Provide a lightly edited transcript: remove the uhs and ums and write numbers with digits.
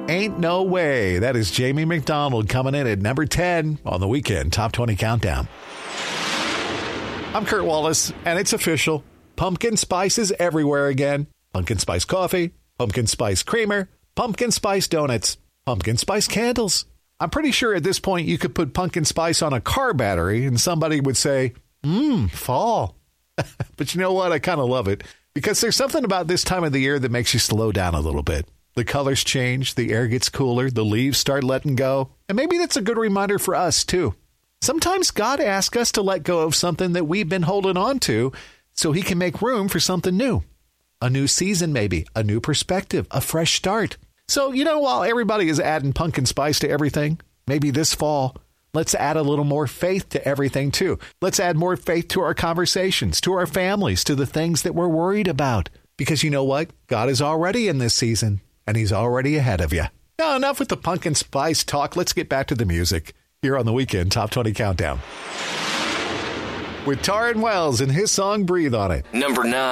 Ain't No Way. That is Jamie McDonald coming in at number 10 on the Weekend Top 20 Countdown. I'm Kurt Wallace, and it's official. Pumpkin spice is everywhere again. Pumpkin spice coffee, pumpkin spice creamer, pumpkin spice donuts, pumpkin spice candles. I'm pretty sure at this point you could put pumpkin spice on a car battery and somebody would say, fall. But you know what? I kind of love it because there's something about this time of the year that makes you slow down a little bit. The colors change, the air gets cooler, the leaves start letting go. And maybe that's a good reminder for us, too. Sometimes God asks us to let go of something that we've been holding on to so he can make room for something new. A new season, maybe, a new perspective, a fresh start. So, while everybody is adding pumpkin spice to everything, maybe this fall, let's add a little more faith to everything, too. Let's add more faith to our conversations, to our families, to the things that we're worried about. Because you know what? God is already in this season. And he's already ahead of you. Now, enough with the pumpkin spice talk. Let's get back to the music here on the Weekend Top 20 Countdown. With Taryn Wells and his song Breathe on It. Number 9.